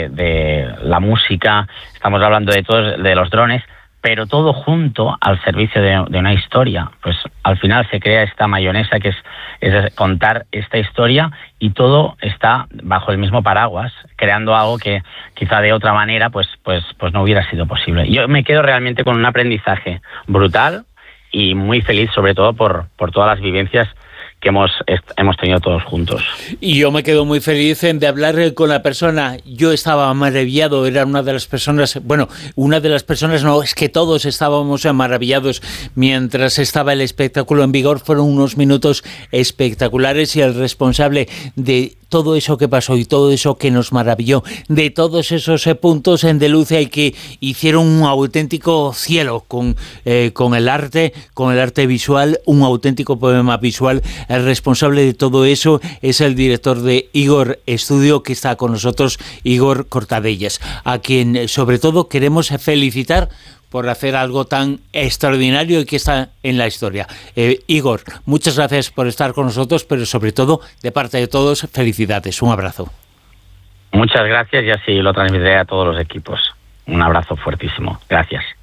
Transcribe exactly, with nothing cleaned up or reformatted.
de, de la música, estamos hablando de todos, de los drones, pero todo junto al servicio de, de una historia. Pues al final se crea esta mayonesa que es, es contar esta historia, y todo está bajo el mismo paraguas, creando algo que quizá de otra manera pues, pues, pues no hubiera sido posible. Yo me quedo realmente con un aprendizaje brutal y muy feliz, sobre todo por, por todas las vivencias que hemos, hemos tenido todos juntos. Y yo me quedo muy feliz de hablar con la persona. Yo estaba maravillado, era una de las personas, bueno, una de las personas no, es que todos estábamos maravillados mientras estaba el espectáculo en vigor. Fueron unos minutos espectaculares, y el responsable de todo eso que pasó y todo eso que nos maravilló, de todos esos eh, puntos en de luz y que hicieron un auténtico cielo con, eh, con el arte, con el arte visual, un auténtico poema visual. El responsable de todo eso es el director de Igor Studio, que está con nosotros, Igor Cortadellas, a quien sobre todo queremos felicitar por hacer algo tan extraordinario y que está en la historia. Eh, Igor, muchas gracias por estar con nosotros, pero sobre todo, de parte de todos, felicidades. Un abrazo. Muchas gracias, y así lo transmitiré a todos los equipos. Un abrazo fuertísimo. Gracias.